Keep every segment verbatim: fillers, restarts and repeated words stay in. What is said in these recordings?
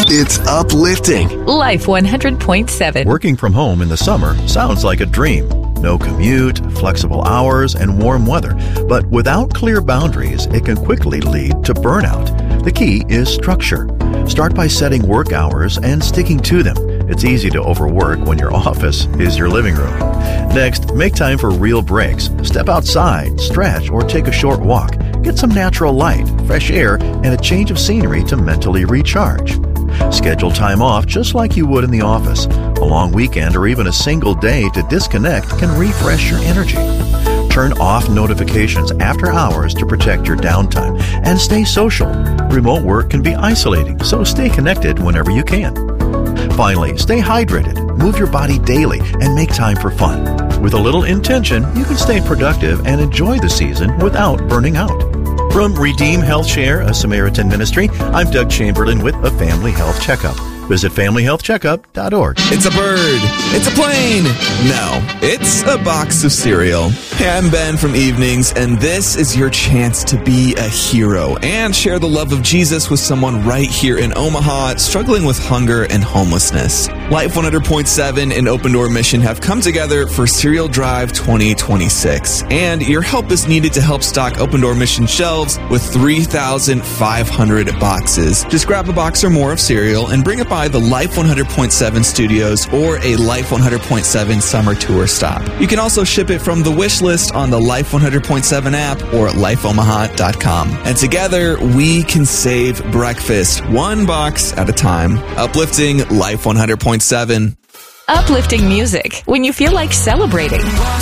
It's uplifting. Life one hundred point seven. Working from home in the summer sounds like a dream. No commute, flexible hours, and warm weather. But without clear boundaries, it can quickly lead to burnout. The key is structure. Start by setting work hours and sticking to them. It's easy to overwork when your office is your living room. Next, make time for real breaks. Step outside, stretch, or take a short walk. Get some natural light, fresh air, and a change of scenery to mentally recharge. Schedule time off just like you would in the office. A long weekend or even a single day to disconnect can refresh your energy. Turn off notifications after hours to protect your downtime and stay social. Remote work can be isolating, so stay connected whenever you can. Finally, stay hydrated, move your body daily, and make time for fun. With a little intention, you can stay productive and enjoy the season without burning out. From Redeem Health Share, a Samaritan ministry, I'm Doug Chamberlain with a Family Health Checkup. Visit family health checkup dot org. It's a bird. It's a plane. No, it's a box of cereal. Hey, I'm Ben from Evenings, and this is your chance to be a hero and share the love of Jesus with someone right here in Omaha struggling with hunger and homelessness. Life one hundred point seven and Open Door Mission have come together for Cereal Drive twenty twenty-six, and your help is needed to help stock Open Door Mission shelves with three thousand five hundred boxes. Just grab a box or more of cereal and bring it by the Life one hundred point seven studios or a Life one hundred point seven summer tour stop. You can also ship it from the wish list on the Life one hundred point seven app or at life omaha dot com. And together, we can save breakfast one box at a time. Uplifting Life one hundred point seven. Uplifting music when you feel like celebrating.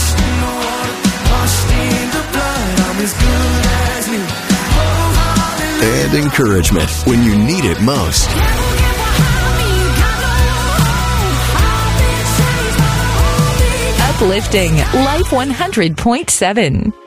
And encouragement when you need it most. Uplifting Life one hundred point seven.